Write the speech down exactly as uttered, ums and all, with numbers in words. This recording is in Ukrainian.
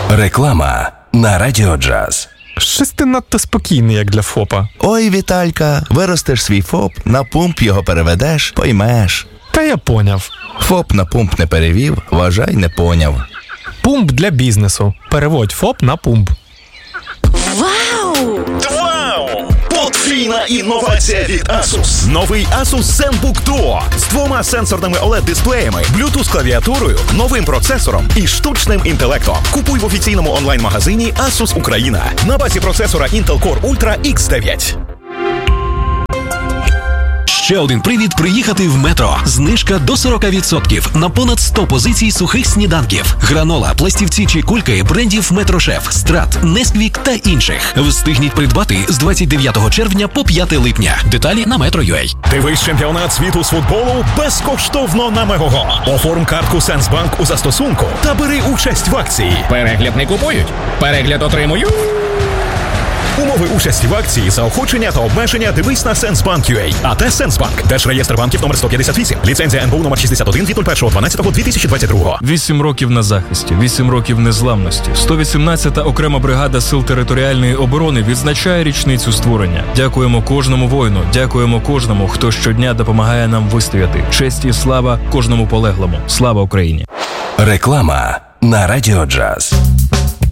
Реклама на Радіо Джаз. Щось ти надто спокійний, як для ФОПа. Ой, Віталька, виростеш свій ФОП, на пумп його переведеш, поймеш. Та я поняв. ФОП на пумп не перевів, вважай, не поняв. Пумп для бізнесу. Переводь ФОП на пумп. Вау! Вау! Подвійна інновація від Asus. Новий Asus ZenBook Duo з двома сенсорними о лед-дисплеями, Bluetooth-клавіатурою, новим процесором і штучним інтелектом. Купуй в офіційному онлайн-магазині Asus Україна на базі процесора Intel Core Ultra ікс дев'ять. Ще один привід приїхати в Метро. Знижка до сорок відсотків на понад сто позицій сухих сніданків. Гранола, пластівці чи кульки брендів Метрошеф, Страт, Несквік та інших. Встигніть придбати з двадцять дев'ятого червня по п'яте липня. Деталі на Metro.ua. Дивись чемпіонат світу з футболу безкоштовно на Мегого. Оформ картку Сенсбанк у застосунку та бери участь в акції. Перегляд не купують, перегляд отримують. Умови участі в акції, заохочення та обмеження дивись на Сенсбанк.ua. АТ Сенсбанк. Держреєстр банків номер сто п'ятдесят вісім. Ліцензія ен бе у номер шістдесят один від першого дванадцятого дві тисячі двадцять другого. Вісім років на захисті, вісім років незламності. сто вісімнадцята окрема бригада Сил територіальної оборони відзначає річницю створення. Дякуємо кожному воїну, дякуємо кожному, хто щодня допомагає нам вистояти. Честь і слава кожному полеглому. Слава Україні! Реклама на Радіо Джаз.